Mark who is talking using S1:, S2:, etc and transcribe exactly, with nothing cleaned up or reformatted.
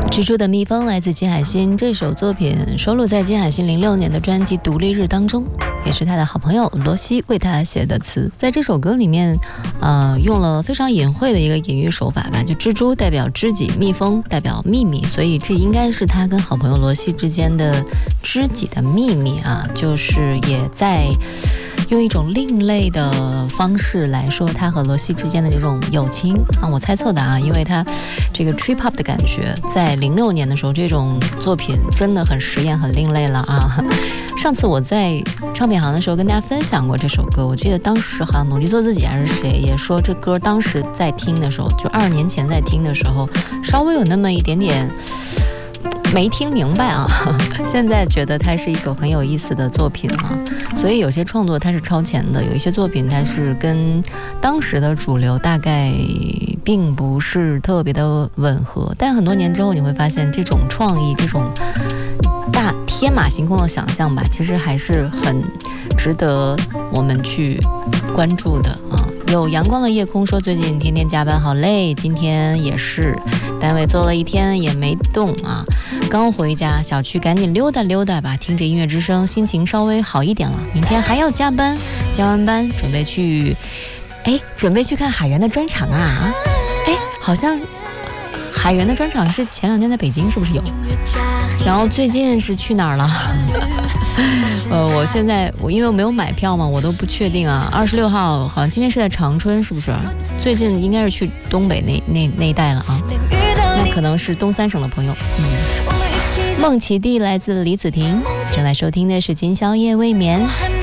S1: 蜘蛛的蜜蜂来自金海心，这首作品收录在金海心零六年的专辑《独立日》当中，也是他的好朋友罗西为他写的词。在这首歌里面，呃，用了非常隐晦的一个隐喻手法吧，就蜘蛛代表知己，蜜蜂代表秘密，所以这应该是他跟好朋友罗西之间的知己的秘密啊，就是也在用一种另类的方式来说他和罗西之间的这种友情啊，我猜测的啊，因为他这个 trip hop 的感觉在零六年的时候，这种作品真的很实验很另类了啊。上次我在唱片行的时候跟大家分享过这首歌，我记得当时好像努力做自己还是谁也说这歌当时在听的时候，就二十年前在听的时候稍微有那么一点点没听明白啊，现在觉得它是一首很有意思的作品啊，所以有些创作它是超前的，有一些作品它是跟当时的主流大概并不是特别的吻合，但很多年之后你会发现这种创意，这种大天马行空的想象吧，其实还是很值得我们去关注的啊。有阳光的夜空说最近天天加班好累，今天也是单位做了一天也没动啊，刚回家小区赶紧溜达溜达吧，听着音乐之声心情稍微好一点了，明天还要加班，加完班准备去哎准备去看海源的专场啊，哎好像海源的专场是前两天在北京是不是有，然后最近是去哪儿了呃，我现在我因为我没有买票嘛，我都不确定啊。二十六号好像今天是在长春，是不是？最近应该是去东北那那那一带了啊。那可能是东三省的朋友。嗯，梦奇地来自李子婷，正在收听的是今宵夜未眠。